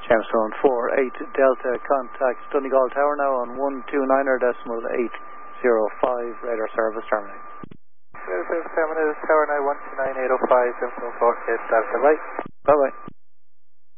Gemstone 48 Delta, contact Donegal Tower now on 129.805, radar service terminating. Terminus Tower now 129.805, Gemstone 48 Delta, bye. Bye bye.